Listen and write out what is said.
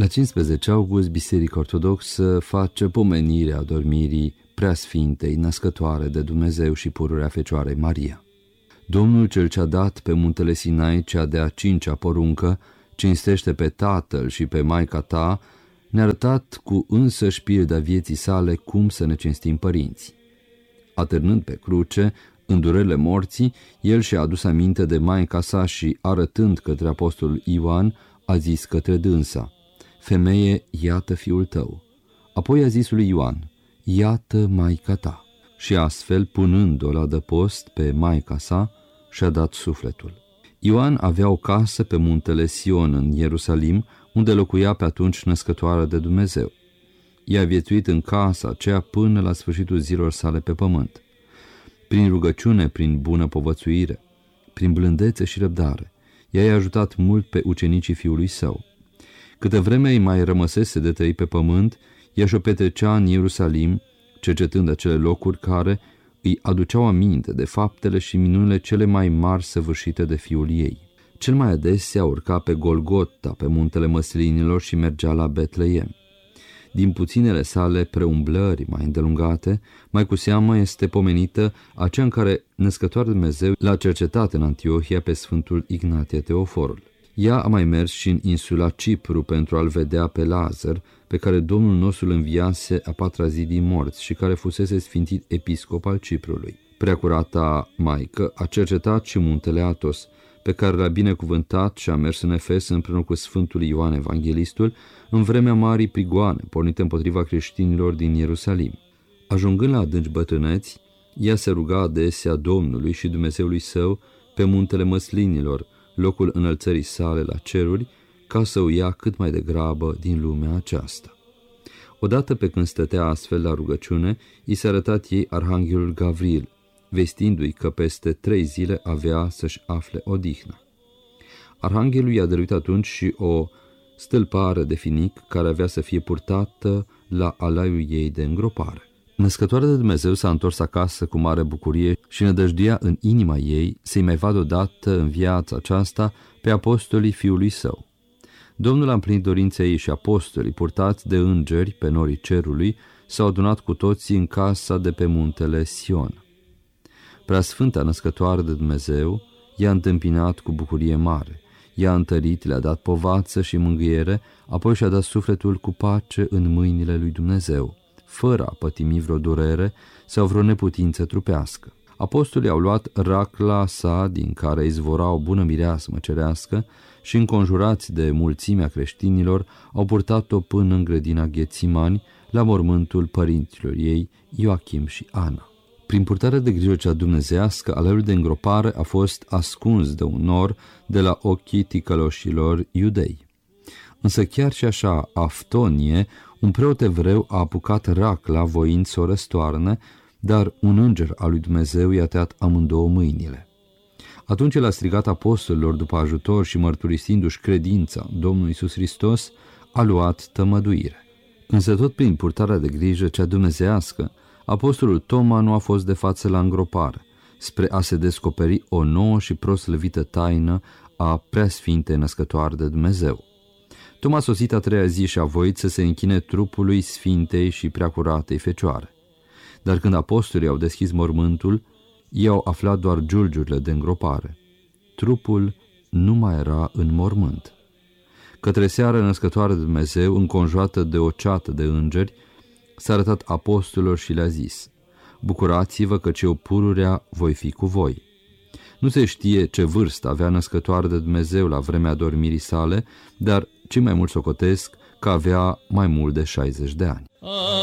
La 15 august, Biserica Ortodoxă face pomenirea adormirii Preasfintei Născătoare de Dumnezeu și Pururea Fecioarei Maria. Domnul cel ce-a dat pe muntele Sinai cea de-a 5-a poruncă, cinstește pe tatăl și pe maica ta, ne-a arătat cu însăși pilda vieții sale cum să ne cinstim părinții. Atârnând pe cruce, în durerile morții, el și-a adus aminte de maica sa și, arătând către apostolul Ioan, a zis către dânsa: Femeie, iată fiul tău. Apoi a zis lui Ioan: Iată maica ta. Și astfel, punând-o la adăpost pe maica sa, și-a dat sufletul. Ioan avea o casă pe muntele Sion în Ierusalim, unde locuia pe atunci Născătoarea de Dumnezeu. Ea a viețuit în casa aceea până la sfârșitul zilor sale pe pământ. Prin rugăciune, prin bună povățuire, prin blândețe și răbdare, ea i-a ajutat mult pe ucenicii fiului său. Câtă vreme îi mai rămăsese de trăi pe pământ, ea și-o petrecea în Ierusalim, cercetând acele locuri care îi aduceau aminte de faptele și minunile cele mai mari săvârșite de fiul ei. Cel mai adesea urca pe Golgota, pe muntele Măslinilor, și mergea la Betleem. Din puținele sale preumblări mai îndelungate, mai cu seamă este pomenită aceea în care Născătoarea de Dumnezeu l-a cercetat în Antiohia pe Sfântul Ignatie Teoforul. Ea a mai mers și în insula Cipru pentru a-l vedea pe Lazar, pe care Domnul nostru îl înviase a 4-a zi din morți și care fusese sfințit episcop al Ciprului. Preacurata Maică a cercetat și muntele Atos, pe care l-a binecuvântat și a mers în Efes împreună cu Sfântul Ioan Evanghelistul în vremea marii prigoane pornite împotriva creștinilor din Ierusalim. Ajungând la adânci bătrâneți, ea se ruga adesea Domnului și Dumnezeului său pe muntele Măslinilor, locul înălțării sale la ceruri, ca să o ia cât mai degrabă din lumea aceasta. Odată pe când stătea astfel la rugăciune, i s-a arătat ei arhanghelul Gavril, vestindu-i că peste 3 zile avea să-și afle odihna. Arhanghelul i-a dăruit atunci și o stâlpare de finic care avea să fie purtată la alaiul ei de îngropare. Născătoarea de Dumnezeu s-a întors acasă cu mare bucurie și nădăjduia în inima ei să-i mai vadă odată în viața aceasta pe apostolii fiului său. Domnul a împlinit dorința ei și apostolii, purtați de îngeri pe norii cerului, s-au adunat cu toții în casa de pe muntele Sion. Preasfânta Născătoare de Dumnezeu i-a întâmpinat cu bucurie mare, i-a întărit, le-a dat povață și mângâiere, apoi și-a dat sufletul cu pace în mâinile lui Dumnezeu, fără a pătimi vreo durere sau vreo neputință trupească. Apostolii au luat racla sa, din care izvora o bună mireasmă cerească, și, înconjurați de mulțimea creștinilor, au purtat-o până în grădina Ghețimani, la mormântul părinților ei, Ioachim și Ana. Prin purtarea de grijă cea dumnezeiască, alaiul de îngropare a fost ascuns de un nor de la ochii ticăloșilor iudei. Însă chiar și așa, Aftonie, un preot evreu, a apucat racla voind să o răstoarne, dar un înger al lui Dumnezeu i-a tăiat amândouă mâinile. Atunci el a strigat apostolilor după ajutor și, mărturisindu-și credința Domnului Iisus Hristos, a luat tămăduire. Însă tot prin purtarea de grijă cea dumnezeiască, apostolul Toma nu a fost de față la îngropare, spre a se descoperi o nouă și proslăvită taină a Preasfintei Născătoare de Dumnezeu. Toma a sosit a 3-a zi și a voit să se închine trupului Sfintei și Preacuratei Fecioare. Dar când apostolii au deschis mormântul, ei au aflat doar giulgiurile de îngropare. Trupul nu mai era în mormânt. Către seară, Născătoarea de Dumnezeu, înconjurată de o ceată de îngeri, s-a arătat apostolilor și le-a zis: bucurați-vă căci eu pururea voi fi cu voi. Nu se știe ce vârstă avea Născătoarea de Dumnezeu la vremea adormirii sale, dar cei mai mulți socotesc că avea mai mult de 60 de ani.